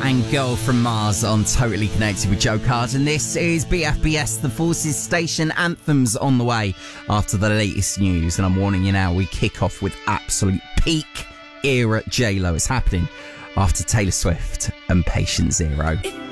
and Girl from Mars on Totally Connected with Joe Carden. This is BFBS, the Forces Station. Anthems on the way after the latest news. And I'm warning you now, we kick off with absolute peak era J-Lo. It's happening after Taylor Swift and Patient Zero.